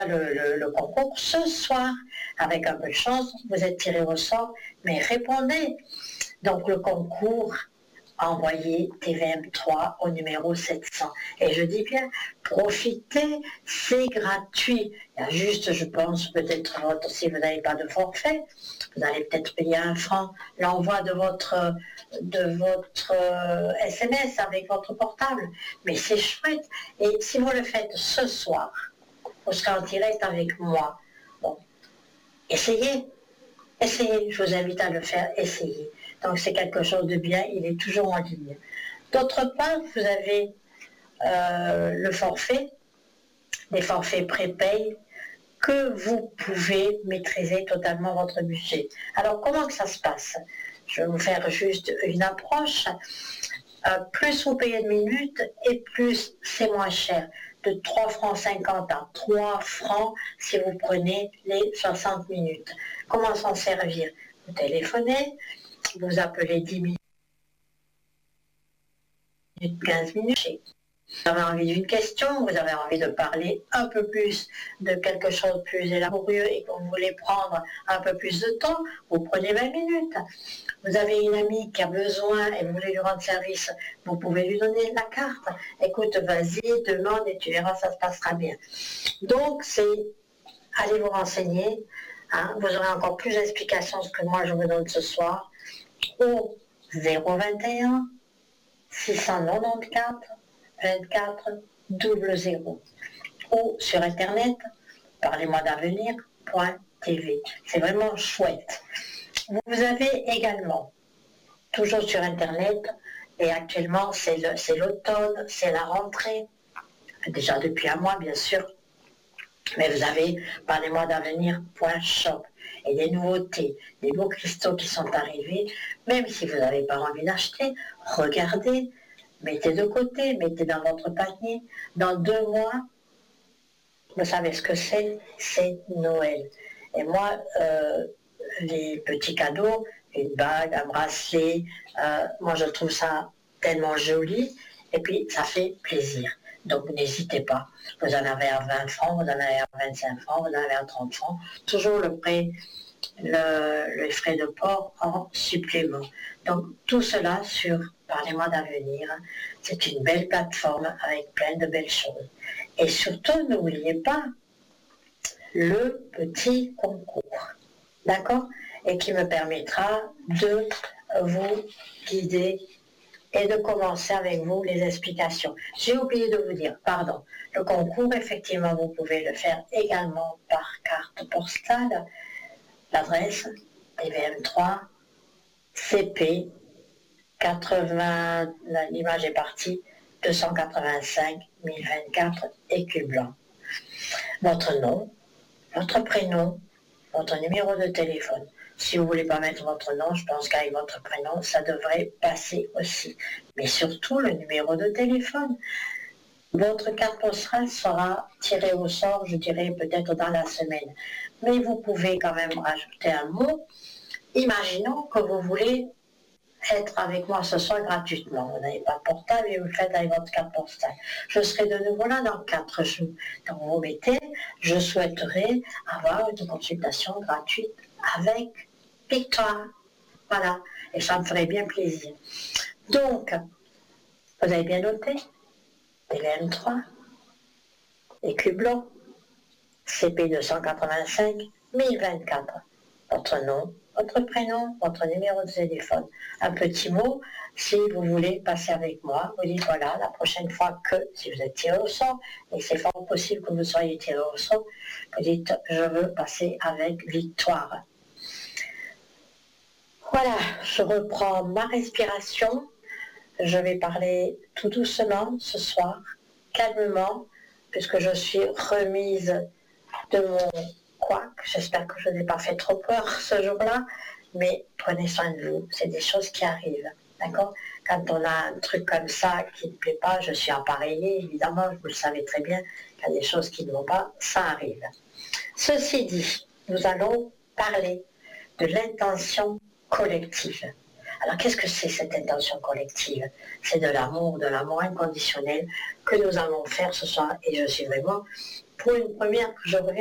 le concours ce soir. Avec un peu de chance, vous êtes tiré au sort, mais répondez. Donc le concours, envoyez TVM3 au numéro 700. Et je dis bien, profitez, c'est gratuit. Il y a juste, je pense, peut-être si vous n'avez pas de forfait, vous allez peut-être payer 1 franc l'envoi de votre SMS avec votre portable. Mais c'est chouette. Et si vous le faites ce soir, vous serez en direct avec moi. Bon, essayez, je vous invite à le faire, essayez. Donc c'est quelque chose de bien, il est toujours en ligne. D'autre part, vous avez le forfait, des forfaits prépayés, que vous pouvez maîtriser totalement votre budget. Alors comment que ça se passe? Je vais vous faire juste une approche. Plus vous payez de minutes et plus c'est moins cher. De 3 francs 50 à 3 francs si vous prenez les 60 minutes. Comment s'en servir? Vous téléphonez, vous appelez 10 minutes, 15 minutes. Vous avez envie d'une question, vous avez envie de parler un peu plus de quelque chose de plus élaboré et que vous voulez prendre un peu plus de temps, vous prenez 20 minutes. Vous avez une amie qui a besoin et vous voulez lui rendre service, vous pouvez lui donner la carte. Écoute, vas-y, demande et tu verras, ça se passera bien. Donc, c'est allez vous renseigner. Hein, vous aurez encore plus d'explications que moi je vous donne ce soir au 021 694 24 00 ou sur internet parlez-moi d'avenir.tv. C'est vraiment chouette. Vous avez également, toujours sur internet, et actuellement c'est l'automne, c'est la rentrée, déjà depuis un mois bien sûr, mais vous avez parlez-moi d'avenir.shop et des nouveautés, des beaux cristaux qui sont arrivés, même si vous n'avez pas envie d'acheter, regardez, mettez de côté, mettez dans votre panier. Dans 2 mois, vous savez ce que c'est Noël. Et moi, les petits cadeaux, une bague, un bracelet, moi je trouve ça tellement joli et puis ça fait plaisir. Donc n'hésitez pas. Vous en avez à 20 francs, vous en avez à 25 francs, vous en avez à 30 francs. Toujours le frais de port en supplément. Donc tout cela sur Parlez-moi d'avenir. C'est une belle plateforme avec plein de belles choses. Et surtout, n'oubliez pas le petit concours. D'accord? Et qui me permettra de vous guider et de commencer avec vous les explications. J'ai oublié de vous dire, pardon, le concours, effectivement, vous pouvez le faire également par carte postale. L'adresse, TVM3, CP, 80, l'image est partie, 285 1024, écu blanc. Votre nom, votre prénom, votre numéro de téléphone. Si vous ne voulez pas mettre votre nom, je pense qu'avec votre prénom, ça devrait passer aussi. Mais surtout le numéro de téléphone. Votre carte postale sera tirée au sort, je dirais peut-être dans la semaine. Mais vous pouvez quand même rajouter un mot. Imaginons que vous voulez être avec moi ce soir gratuitement. Vous n'avez pas de portable et vous le faites avec votre carte postale. Je serai de nouveau là dans 4 jours. Donc vous mettez, je souhaiterais avoir une consultation gratuite avec Victoire. Voilà. Et ça me ferait bien plaisir. Donc, vous avez bien noté, TVM3, écu blanc, CP 285 1024. Votre nom, votre prénom, votre numéro de téléphone. Un petit mot, si vous voulez passer avec moi, vous dites voilà, la prochaine fois que, si vous êtes tiré au sort, et c'est fort possible que vous soyez tiré au sort, vous dites je veux passer avec Victoire. Voilà, je reprends ma respiration. Je vais parler tout doucement ce soir, calmement, puisque je suis remise de mon couac. J'espère que je n'ai pas fait trop peur ce jour-là, mais prenez soin de vous, c'est des choses qui arrivent, d'accord? Quand on a un truc comme ça qui ne plaît pas, je suis appareillée, évidemment, vous le savez très bien, qu'il y a des choses qui ne vont pas, ça arrive. Ceci dit, nous allons parler de l'intention collective. Alors qu'est-ce que c'est cette intention collective? C'est de l'amour inconditionnel que nous allons faire ce soir et je suis vraiment pour une première, je reviens